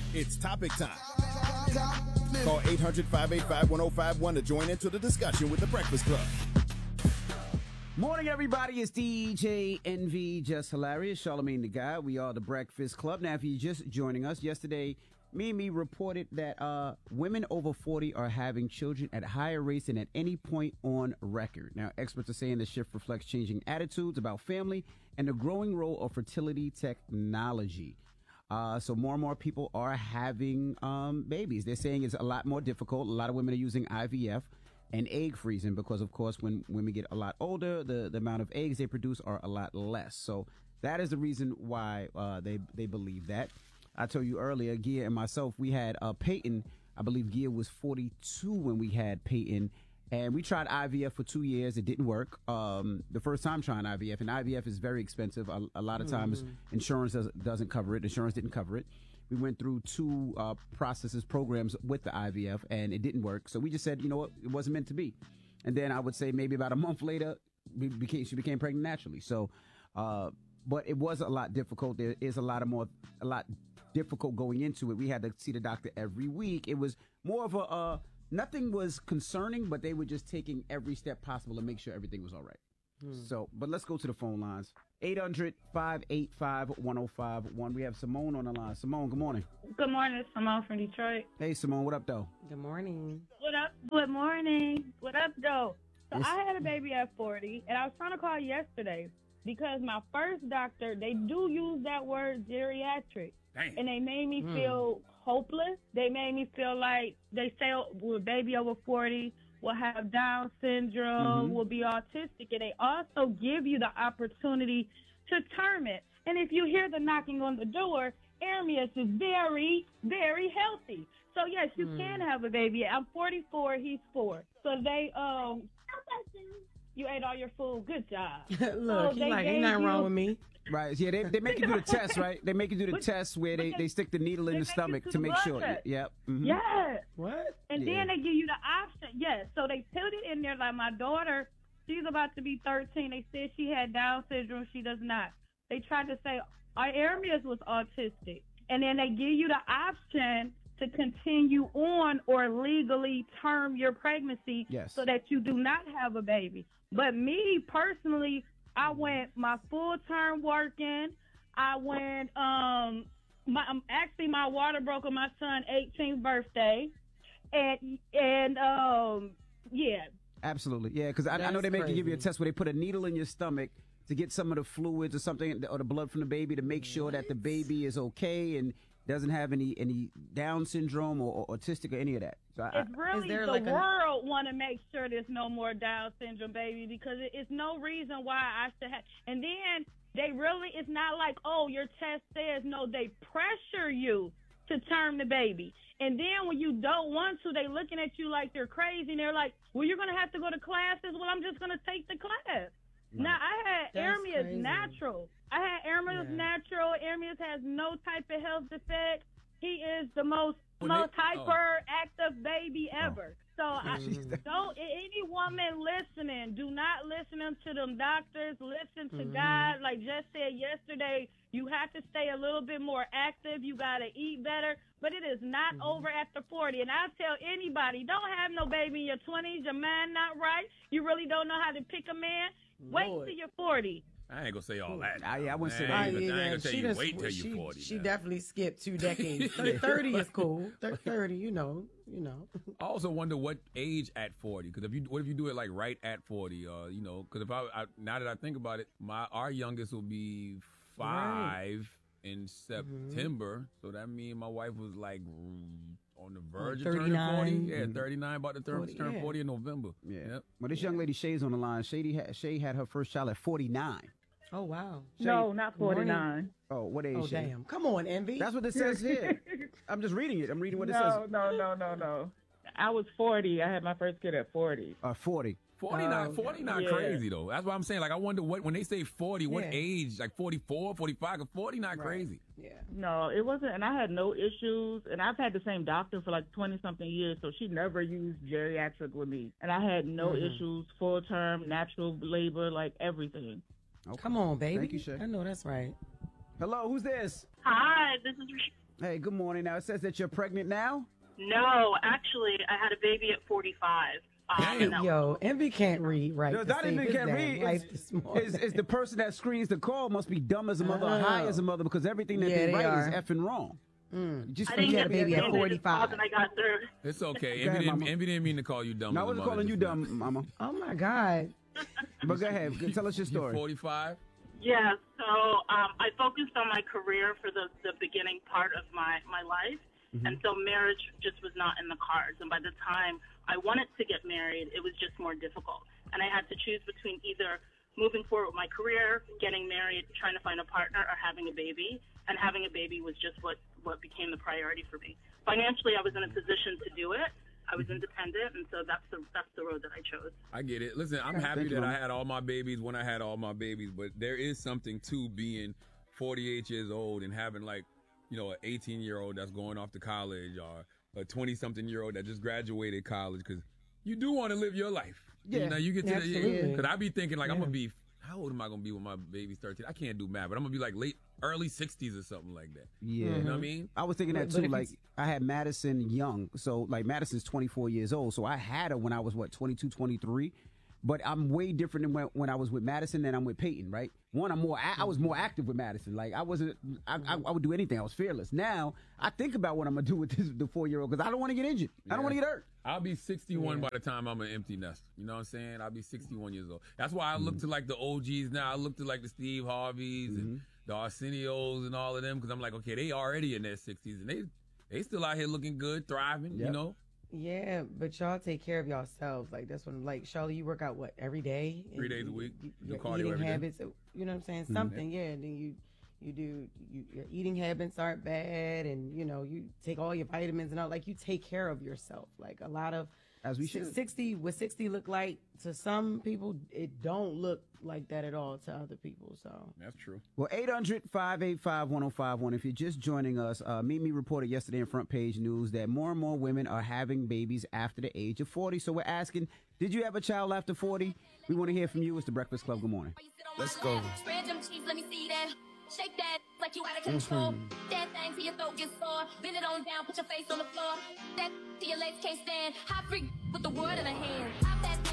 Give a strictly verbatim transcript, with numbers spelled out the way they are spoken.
It's topic time. Call eight hundred, five eight five, one oh five one to join into the discussion with The Breakfast Club. Morning, everybody. It's D J N V, Just Hilarious, Charlamagne the Guy. We are The Breakfast Club. Now, if you're just joining us, yesterday, me and me reported that uh, women over forty are having children at higher rates than at any point on record. Now, experts are saying the shift reflects changing attitudes about family and the growing role of fertility technology. Uh, so more and more people are having um, babies. They're saying it's a lot more difficult. A lot of women are using I V F and egg freezing because, of course, when women get a lot older, the, the amount of eggs they produce are a lot less. So that is the reason why uh, they, they believe that. I told you earlier, Gia and myself, we had uh, Peyton. I believe Gia was forty-two when we had Peyton. And we tried I V F for two years. It didn't work. Um, the first time trying I V F, and I V F is very expensive. A, a lot of times, mm-hmm. insurance does, doesn't cover it. Insurance didn't cover it. We went through two uh, processes, programs with the I V F, and it didn't work. So we just said, you know what, it wasn't meant to be. And then I would say maybe about a month later, we became, she became pregnant naturally. So, uh, but it was a lot difficult. There is a lot of more, a lot difficult going into it. We had to see the doctor every week. It was more of a, uh, nothing was concerning, but they were just taking every step possible to make sure everything was all right. Hmm. So, but let's go to the phone lines. eight hundred, five eight five, one oh five one. We have Simone on the line. Simone, good morning. Good morning. It's Simone from Detroit. Hey, Simone, what up, though? Good morning. What up? Good morning. What up, though? So I had a baby at forty, and I was trying to call yesterday because my first doctor, they do use that word geriatric. Dang. And they made me mm. feel hopeless. They made me feel like they say well, a baby over forty will have Down syndrome, mm-hmm. will be autistic, and they also give you the opportunity to term it. And if you hear the knocking on the door, Ermias is very, very healthy. So, yes, you mm. can have a baby. I'm forty-four, he's four. So they, um, you ate all your food. Good job. Look, so he's like, ain't nothing you, wrong with me. Right. Yeah, they they make you do the test, right? They make you do the test where they, they stick the needle in the stomach to make sure. Test. Yep. Mm-hmm. Yeah. What? And yeah. then they give you the option. Yes. So they put it in there like my daughter, she's about to be thirteen. They said she had Down syndrome. She does not. They tried to say our Ermias was autistic. And then they give you the option to continue on or legally term your pregnancy yes. so that you do not have a baby. But me personally, I went my full term working. I went, um, my, um, actually my water broke on my son's eighteenth birthday. And, and, um, yeah. Absolutely. Yeah. Cause I, I know they make crazy. you give you a test where they put a needle in your stomach to get some of the fluids or something, or the blood from the baby to make sure what? that the baby is okay and doesn't have any, any Down syndrome or, or autistic or any of that. So I, it's really the like world a... want to make sure there's no more Down syndrome, baby, because it, it's no reason why I should have. And then they really, it's not like, oh, your test says no. They pressure you to term the baby. And then when you don't want to, they looking at you like they're crazy. And they're like, well, you're going to have to go to classes. Well, I'm just going to take the class. Right. Now, I had Ermias natural. I had Ermias yeah. natural. Ermias has no type of health defect. He is the most when most they, hyperactive oh. baby ever. Oh. So I, don't any woman listening, do not listen to them doctors. Listen to mm-hmm. God. Like Jess said yesterday, you have to stay a little bit more active. You got to eat better. But it is not mm-hmm. over after forty. And I tell anybody, don't have no baby in your twenties. Your mind not right. You really don't know how to pick a man. Wait Lord. till you're forty. I ain't gonna say all that. I, I wouldn't say that. I ain't, yeah, I ain't gonna tell she you does, wait till she, you're forty. She now. definitely skipped two decades. thirty is cool. thirty, you know, you know. I also wonder what age at forty. Because if you, what if you do it like right at forty? Uh, you know, because if I, I, now that I think about it, my our youngest will be five right. in September. Mm-hmm. So that means my wife was like on the verge of turning forty. Yeah, mm-hmm. thirty-nine, about to turn, turn yeah. forty in November. Yeah. Yep. Well, this young lady Shay's on the line. Shady had, Shay had her first child at forty-nine. Oh, wow. Shay, no, not forty-nine. Oh, what age? Oh, Shay? damn. Come on, Envy. That's what it says here. I'm just reading it. I'm reading what no, it says. No, no, no, no, no. I was forty. I had my first kid at forty. Uh, forty. forty-nine, oh, forty-nine yeah. crazy, though. That's why I'm saying, like, I wonder what, when they say forty, what yeah. age? Like forty-four, forty-five, because forty-nine right. crazy. Yeah. No, it wasn't, and I had no issues, and I've had the same doctor for like twenty-something years, so she never used geriatric with me. And I had no mm-hmm. issues, full-term, natural labor, like everything. Okay. Come on, baby. Thank you, Shay. I know that's right. Hello, who's this? Hi, this is Hey, good morning. Now, it says that you're pregnant now? No, actually, I had a baby at forty-five. Um, and that Yo, Envy can't read right. No, to not save even his can't damn read. life It's, this morning. it's, it's the person that screens the call must be dumb as a mother or high as a mother because everything that Yeah, they they write are. is effing wrong. Mm. Just I think didn't you get had the a baby at baby, forty. I just called and I got through. It's okay. Go ahead, Envy, didn't, Mama. Envy didn't mean to call you dumb. No, I as a wasn't mother calling you just now. dumb, Mama. Oh my God. But go ahead. Tell us your You story. forty-five? Yeah, so um, I focused on my career for the, the beginning part of my, my life. Mm-hmm. And so marriage just was not in the cards. And by the time I wanted to get married, it was just more difficult. And I had to choose between either moving forward with my career, getting married, trying to find a partner, or having a baby. And having a baby was just what, what became the priority for me. Financially, I was in a position to do it. I was independent, and so that's the that's the road that I chose. I get it. Listen, I'm Okay, happy thank you, that I Mama. had all my babies when I had all my babies, but there is something to being forty-eight years old and having like, you know, an eighteen-year-old that's going off to college or a twenty-something-year-old that just graduated college because you do want to live your life. Yeah. You know, you get to Absolutely. the because I be thinking like I'm Yeah. gonna be. How old am I gonna be when my baby's thirteen? I can't do math, but I'm gonna be like late, early sixties or something like that. Yeah. You know what I mean? I was thinking that But- too. but if Like, it's- I had Madison young. So, like, Madison's twenty-four years old. So, I had her when I was, what, twenty-two, twenty-three. But I'm way different than when, when I was with Madison than I'm with Peyton, right? One, I'm more, a- I was more active with Madison. Like, I wasn't, I, I, I would do anything. I was fearless. Now, I think about what I'm going to do with this, the four year old because I don't want to get injured. I don't want to get hurt. I'll be sixty-one by the time I'm an empty nest. You know what I'm saying? I'll be sixty-one years old. That's why I look to like the O Gs now. I look to like the Steve Harveys and the Arsenio's and all of them because I'm like, okay, they already in their sixties and they they still out here looking good, thriving. You Yep. know? Yeah, but y'all take care of yourselves. Like that's what I'm like. Charlotte, you work out what every day? Three And days a you- week. you- Do Your cardio eating every day. habits. You know what I'm saying? Something. Yeah. And then you you do you, your eating habits aren't bad, and you know you take all your vitamins and all. Like you take care of yourself. Like a lot of As we si- should. sixty. What sixty look like to some people, it don't look like that at all to other people. So That's true. Well, eight hundred, five eight five, one oh five one. If you're just joining us, uh, Mimi reported yesterday in Front Page News that more and more women are having babies after the age of forty. So we're asking, did you have a child after forty? We want to hear from you. It's the Breakfast Club. Good morning. Let's go. Spread them cheeks, let me see that. Shake that like you out of control. That thing till your throat gets sore. Bend it on down, put your face on the floor. That till your legs can't stand. Hot freak with the world in a hand. Pop that